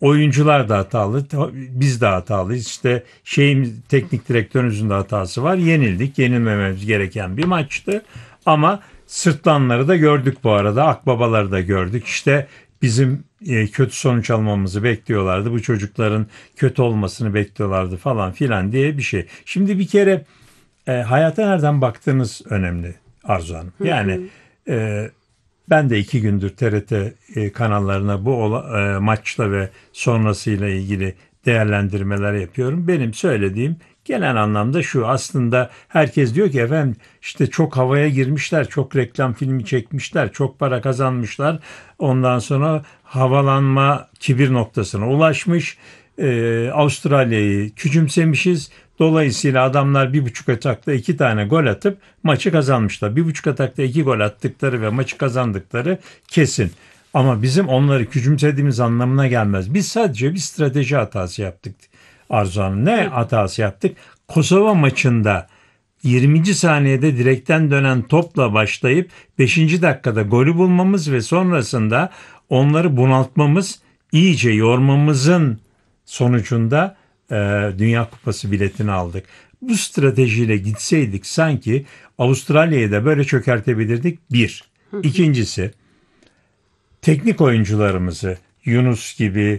oyuncular da hatalı, biz de hatalıyız. İşte teknik direktörümüzün de hatası var. Yenildik. Yenilmememiz gereken bir maçtı. Ama sırtlanları da gördük bu arada. Akbabaları da gördük. İşte bizim kötü sonuç almamızı bekliyorlardı. Bu çocukların kötü olmasını bekliyorlardı falan filan diye bir şey. Şimdi bir kere hayata nereden baktığınız önemli Arzu Hanım. Yani ben de 2 gündür TRT kanallarına bu maçla ve sonrasıyla ilgili değerlendirmeler yapıyorum. Benim söylediğim genel anlamda şu: aslında herkes diyor ki efendim işte çok havaya girmişler, çok reklam filmi çekmişler, çok para kazanmışlar. Ondan sonra havalanma kibir noktasına ulaşmış. Avustralya'yı küçümsemişiz. Dolayısıyla adamlar 1,5 atakta 2 tane gol atıp maçı kazanmışlar. 1,5 atakta 2 gol attıkları ve maçı kazandıkları kesin. Ama bizim onları küçümsediğimiz anlamına gelmez. Biz sadece bir strateji hatası yaptık Arzu Hanım. Ne hatası yaptık? Kosova maçında 20. saniyede direkten dönen topla başlayıp 5. dakikada golü bulmamız ve sonrasında onları bunaltmamız, iyice yormamızın sonucunda Dünya Kupası biletini aldık. Bu stratejiyle gitseydik sanki Avustralya'yı da böyle çökertebilirdik. Bir. İkincisi, teknik oyuncularımızı Yunus gibi,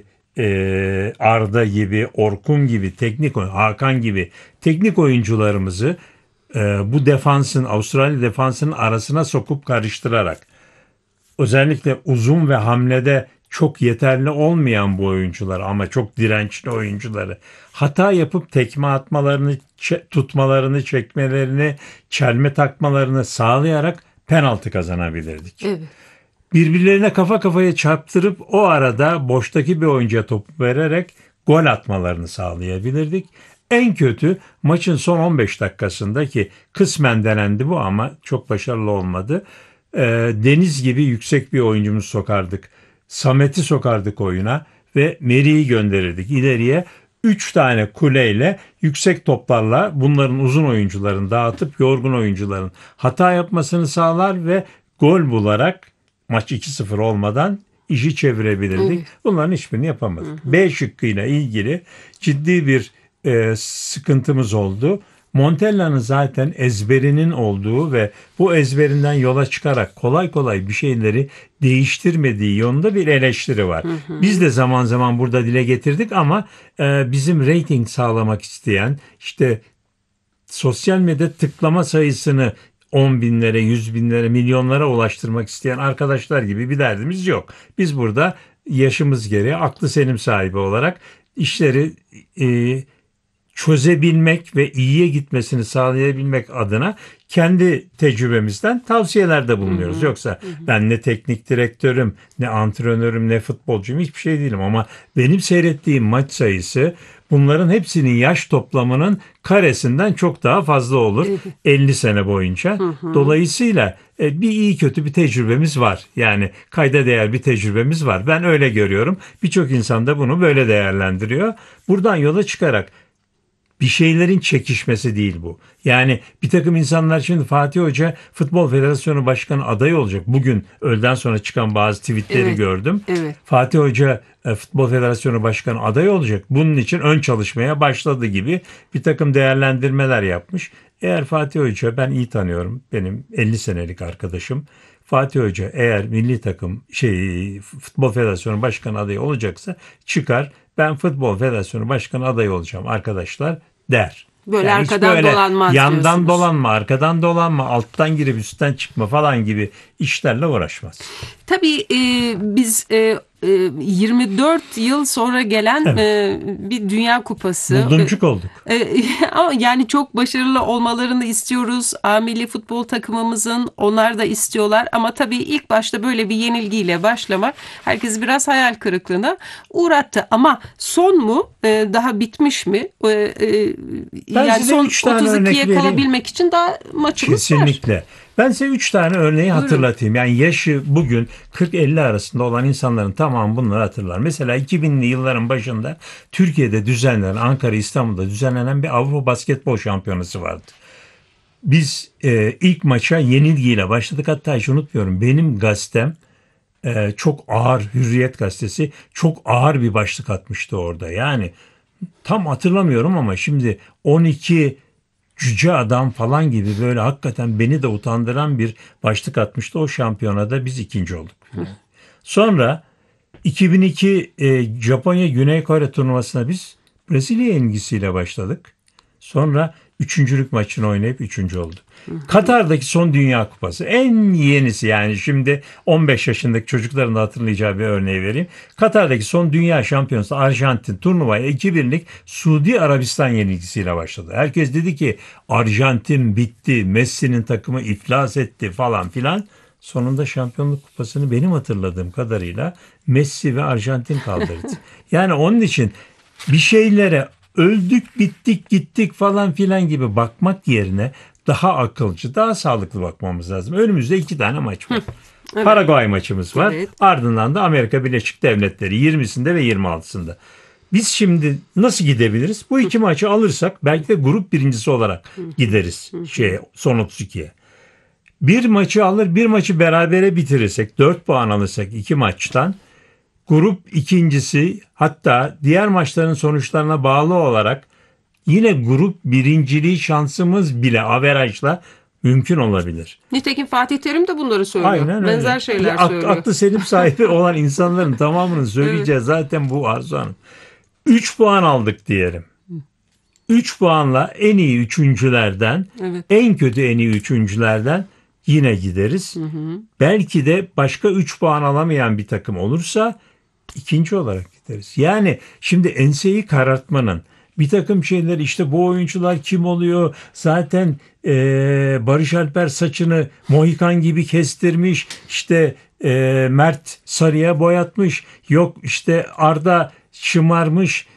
Arda gibi, Orkun gibi, Hakan gibi teknik oyuncularımızı bu Avustralya defansının arasına sokup karıştırarak, özellikle uzun ve hamlede çok yeterli olmayan bu oyuncular ama çok dirençli oyuncuları hata yapıp tekme atmalarını, tutmalarını, çekmelerini, çelme takmalarını sağlayarak penaltı kazanabilirdik. Evet. Birbirlerine kafa kafaya çarptırıp o arada boştaki bir oyuncuya topu vererek gol atmalarını sağlayabilirdik. En kötü maçın son 15 dakikasında, ki kısmen denendi bu ama çok başarılı olmadı, Deniz gibi yüksek bir oyuncumuzu sokardık. Samet'i sokardık oyuna ve Meri'yi gönderirdik ileriye. 3 tane kuleyle, yüksek toplarla bunların, uzun oyuncuların dağıtıp yorgun oyuncuların hata yapmasını sağlar ve gol bularak maç 2-0 olmadan işi çevirebilirdik. Evet. Bunların hiçbirini yapamadık. B şıkkıyla ilgili ciddi bir sıkıntımız oldu. Montella'nın zaten ezberinin olduğu ve bu ezberinden yola çıkarak kolay kolay bir şeyleri değiştirmediği yolunda bir eleştiri var. Biz de zaman zaman burada dile getirdik ama bizim reyting sağlamak isteyen, işte sosyal medya tıklama sayısını 10 binlere, 100 binlere, milyonlara ulaştırmak isteyen arkadaşlar gibi bir derdimiz yok. Biz burada yaşımız gereği aklı selim sahibi olarak işleri çözebilmek ve iyiye gitmesini sağlayabilmek adına kendi tecrübemizden tavsiyelerde bulunuyoruz. Yoksa ben ne teknik direktörüm, ne antrenörüm, ne futbolcuyum, hiçbir şey değilim. Ama benim seyrettiğim maç sayısı bunların hepsinin yaş toplamının karesinden çok daha fazla olur 50 sene boyunca. Dolayısıyla bir iyi kötü bir tecrübemiz var. Yani kayda değer bir tecrübemiz var. Ben öyle görüyorum. Birçok insan da bunu böyle değerlendiriyor. Buradan yola çıkarak bir şeylerin çekişmesi değil bu. Yani bir takım insanlar, şimdi Fatih Hoca Futbol Federasyonu Başkanı adayı olacak. Bugün öğleden sonra çıkan bazı tweetleri gördüm. Evet. Fatih Hoca Futbol Federasyonu Başkanı adayı olacak. Bunun için ön çalışmaya başladı gibi bir takım değerlendirmeler yapmış. Eğer Fatih Hoca, ben iyi tanıyorum, benim 50 senelik arkadaşım. Fatih Hoca eğer milli takım Futbol Federasyonu Başkanı adayı olacaksa çıkar, ben Futbol Federasyonu Başkanı adayı olacağım arkadaşlar der. Böyle yani arkadan dolanmaz yandan diyorsunuz. dolanma, arkadan dolanma, alttan girip üstten çıkma falan gibi işlerle uğraşmaz. Tabii biz 24 yıl sonra gelen bir Dünya Kupası. Buldumcuk olduk. Ama yani çok başarılı olmalarını istiyoruz. Milli futbol takımımızın, onlar da istiyorlar. Ama tabii ilk başta böyle bir yenilgiyle başlamak herkesi biraz hayal kırıklığına uğrattı. Ama son mu? Daha bitmiş mi? Yani son 32'ye kalabilmek için daha maçımız kesinlikle var. Ben size 3 tane örneği hatırlatayım. Yani yaşı bugün 40-50 arasında olan insanların tamamı bunları hatırlar. Mesela 2000'li yılların başında Türkiye'de düzenlenen, Ankara, İstanbul'da düzenlenen bir Avrupa Basketbol Şampiyonası vardı. Biz ilk maça yenilgiyle başladık. Hatta hiç unutmuyorum, benim gazetem çok ağır, Hürriyet gazetesi çok ağır bir başlık atmıştı orada. Yani tam hatırlamıyorum ama şimdi 12 cüce adam falan gibi böyle hakikaten beni de utandıran bir başlık atmıştı. O şampiyonada biz ikinci olduk. Sonra 2002 Japonya Güney Kore turnuvasına biz Brezilya yenilgisiyle başladık. Sonra üçüncülük maçını oynayıp üçüncü olduk. Katar'daki son Dünya Kupası en yenisi, yani şimdi 15 yaşındaki çocukların da hatırlayacağı bir örneği vereyim. Katar'daki son Dünya Şampiyonası Arjantin turnuvaya 2-1'lik Suudi Arabistan yenilgisiyle başladı. Herkes dedi ki Arjantin bitti, Messi'nin takımı iflas etti falan filan. Sonunda şampiyonluk kupasını benim hatırladığım kadarıyla Messi ve Arjantin kaldırdı. Yani onun için bir şeylere öldük, bittik, gittik falan filan gibi bakmak yerine daha akılcı, daha sağlıklı bakmamız lazım. Önümüzde 2 tane maç var. Evet. Paraguay maçımız var. Evet. Ardından da Amerika Birleşik Devletleri 20'sinde ve 26'sında. Biz şimdi nasıl gidebiliriz? Bu 2 maçı alırsak belki de grup birincisi olarak gideriz son 32'ye. Bir maçı alır, bir maçı berabere bitirirsek, 4 puan alırsak 2 maçtan, grup ikincisi, hatta diğer maçların sonuçlarına bağlı olarak yine grup birinciliği şansımız bile averajla mümkün olabilir. Nitekim Fatih Terim de bunları söylüyor. Aynen öyle. Benzer şeyler söylüyor. Aklı selim sahibi olan insanların tamamının söyleyeceği zaten bu, Arzu Hanım. 3 puan aldık diyelim. 3 puanla en iyi üçüncülerden, Evet. en kötü en iyi üçüncülerden yine gideriz. Belki de başka 3 puan alamayan bir takım olursa ikinci olarak gideriz. Yani şimdi enseyi karartmanın, bir takım şeyler, işte bu oyuncular kim oluyor? Zaten Barış Alper saçını Mohikan gibi kestirmiş. İşte Mert sarıya boyatmış. Yok işte Arda şımarmış.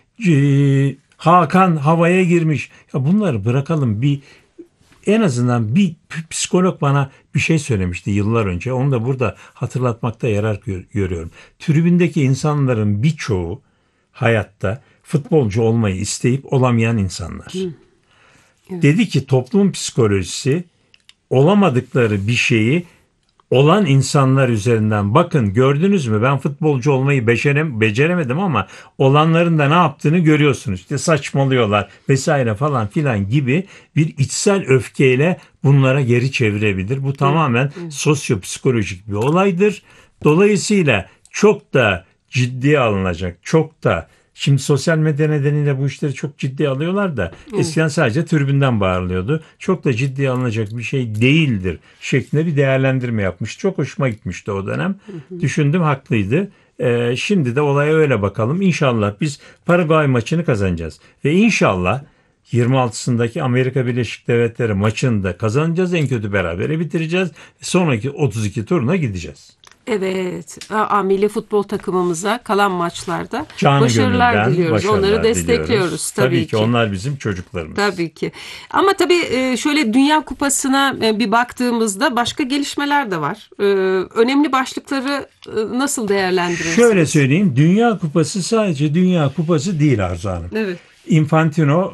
Hakan havaya girmiş. Ya bunları bırakalım. En azından bir psikolog bana bir şey söylemişti yıllar önce. Onu da burada hatırlatmakta yarar görüyorum. Tribündeki insanların birçoğu hayatta futbolcu olmayı isteyip olamayan insanlar. Evet. Dedi ki toplum psikolojisi olamadıkları bir şeyi olan insanlar üzerinden, bakın gördünüz mü, ben futbolcu olmayı beceremedim ama olanların da ne yaptığını görüyorsunuz. İşte saçmalıyorlar vesaire falan filan gibi bir içsel öfkeyle bunlara geri çevirebilir. Bu tamamen sosyopsikolojik bir olaydır. Dolayısıyla çok da ciddiye alınacak, çok da, şimdi sosyal medya nedeniyle bu işleri çok ciddiye alıyorlar da eskiden sadece tribünden bağırılıyordu. Çok da ciddiye alınacak bir şey değildir şeklinde bir değerlendirme yapmış. Çok hoşuma gitmişti o dönem. Düşündüm, haklıydı. Şimdi de olaya öyle bakalım. İnşallah biz Paraguay maçını kazanacağız. Ve inşallah 26'sındaki Amerika Birleşik Devletleri maçını da kazanacağız. En kötü berabere bitireceğiz. Sonraki 32 turuna gideceğiz. Evet. Milli futbol takımımıza kalan maçlarda Canı başarılar gönülden diliyoruz. başarılar Onları destekliyoruz diliyoruz. tabii ki. Onlar bizim çocuklarımız. Tabii ki. Ama tabii şöyle Dünya Kupası'na bir baktığımızda başka gelişmeler de var. Önemli başlıkları nasıl değerlendirirsiniz? Şöyle söyleyeyim. Dünya Kupası sadece Dünya Kupası değil Arzu Hanım. Evet. Infantino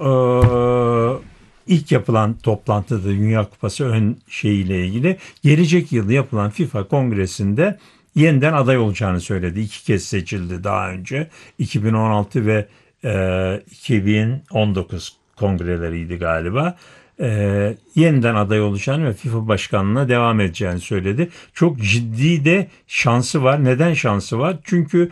ilk yapılan toplantıda Dünya Kupası ön şeyiyle ilgili gelecek yıl yapılan FIFA Kongresi'nde yeniden aday olacağını söyledi. 2 kez seçildi daha önce. 2016 ve 2019 kongreleriydi galiba. Yeniden aday olacağını ve FIFA başkanlığına devam edeceğini söyledi. Çok ciddi de şansı var. Neden şansı var? Çünkü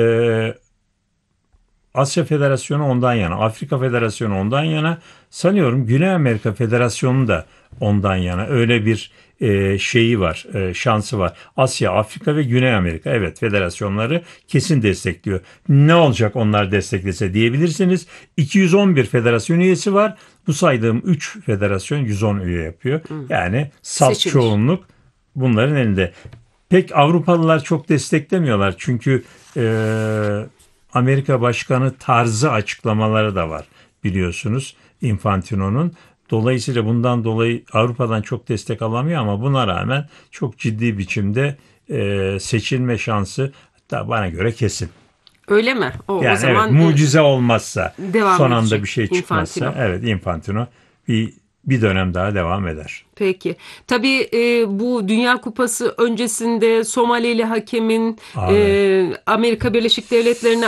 Asya Federasyonu ondan yana, Afrika Federasyonu ondan yana, sanıyorum Güney Amerika Federasyonu da ondan yana. Öyle bir şeyi var, şansı var. Asya, Afrika ve Güney Amerika, evet, federasyonları kesin destekliyor. Ne olacak onlar desteklese diyebilirsiniz. 211 federasyon üyesi var. Bu saydığım 3 federasyon 110 üye yapıyor. Yani salt Seçilir. çoğunluk bunların elinde. Pek Avrupalılar çok desteklemiyorlar çünkü Amerika Başkanı tarzı açıklamaları da var biliyorsunuz Infantino'nun. Dolayısıyla bundan dolayı Avrupa'dan çok destek alamıyor ama buna rağmen çok ciddi biçimde seçilme şansı hatta bana göre kesin. Öyle mi? O Yani zaman evet, mucize olmazsa, devam son anda edecek bir şey çıkmazsa, Infantino. evet, Infantino bir bir dönem daha devam eder. Peki. Tabii bu Dünya Kupası öncesinde Somalili hakemin Evet. Amerika Birleşik Devletleri'ne